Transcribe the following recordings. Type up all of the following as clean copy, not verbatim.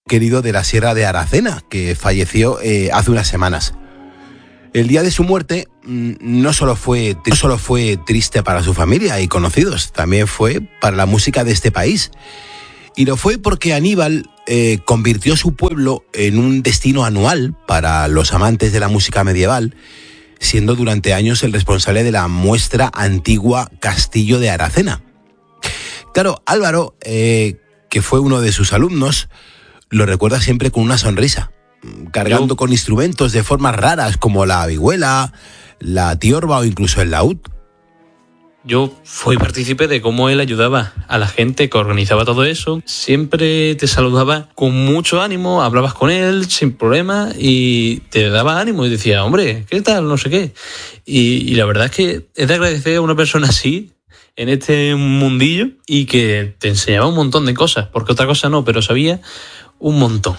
querido de la Sierra de Aracena, que falleció hace unas semanas. El día de su muerte no solo fue triste para su familia y conocidos, también fue para la música de este país. Y lo fue porque Aníbal convirtió su pueblo en un destino anual para los amantes de la música medieval, siendo durante años el responsable de la muestra antigua Castillo de Aracena. Claro, Álvaro, que fue uno de sus alumnos, lo recuerda siempre con una sonrisa, cargando con instrumentos de formas raras como la vihuela, la tiorba o incluso el laúd. Yo fui partícipe de cómo él ayudaba a la gente que organizaba todo eso. Siempre te saludaba con mucho ánimo, hablabas con él sin problema y te daba ánimo y decía, hombre, ¿qué tal? No sé qué. Y la verdad es que es de agradecer a una persona así en este mundillo y que te enseñaba un montón de cosas, porque otra cosa no, pero sabía un montón.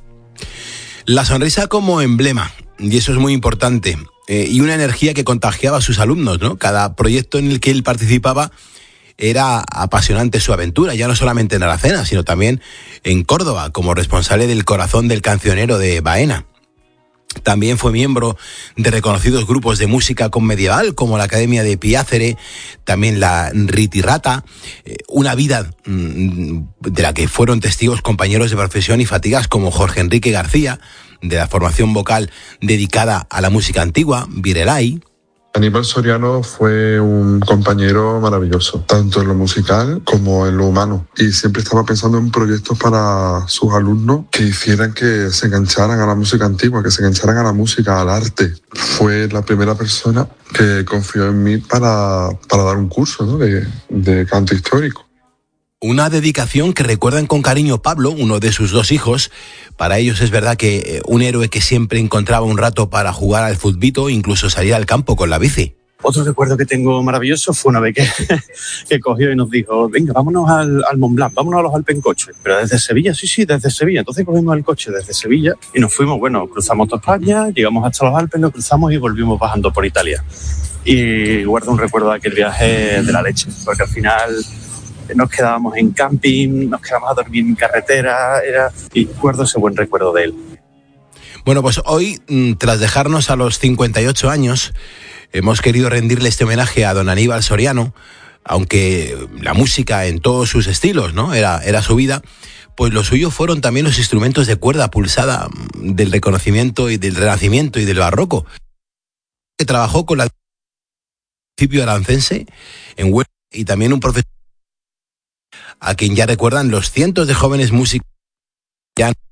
La sonrisa como emblema, y eso es muy importante, y una energía que contagiaba a sus alumnos, ¿no? Cada proyecto en el que él participaba era apasionante su aventura, ya no solamente en Aracena, sino también en Córdoba, como responsable del Corazón del Cancionero de Baena. También fue miembro de reconocidos grupos de música con medieval, como la Academia de Piácere, también la Ritirrata, una vida de la que fueron testigos compañeros de profesión y fatigas como Jorge Enrique García, de la formación vocal dedicada a la música antigua, Virelai. Aníbal Soriano fue un compañero maravilloso, tanto en lo musical como en lo humano. Y siempre estaba pensando en proyectos para sus alumnos que hicieran que se engancharan a la música antigua, que se engancharan a la música, al arte. Fue la primera persona que confió en mí para dar un curso, ¿no?, de canto histórico. Una dedicación que recuerdan con cariño Pablo, uno de sus dos hijos. Para ellos es verdad que un héroe que siempre encontraba un rato para jugar al futbito, incluso salir al campo con la bici. Otro recuerdo que tengo maravilloso fue una vez que cogió y nos dijo, venga, vámonos al Mont Blanc, vámonos a los Alpes en coche. Pero desde Sevilla, sí, desde Sevilla. Entonces cogimos el coche desde Sevilla y nos fuimos, cruzamos toda España, llegamos hasta los Alpes, lo cruzamos y volvimos bajando por Italia. Y guardo un recuerdo de aquel viaje de la leche, porque al final nos quedábamos en camping, nos quedábamos a dormir en carretera, y guardo ese buen recuerdo de él. Bueno, pues hoy, tras dejarnos a los 58 años, hemos querido rendirle este homenaje a don Aníbal Soriano, aunque la música en todos sus estilos, ¿no?, era su vida, pues lo suyo fueron también los instrumentos de cuerda pulsada del reconocimiento y del Renacimiento y del Barroco, que trabajó con la municipio arancense en Huelva, y también un profesor a quien ya recuerdan los cientos de jóvenes músicos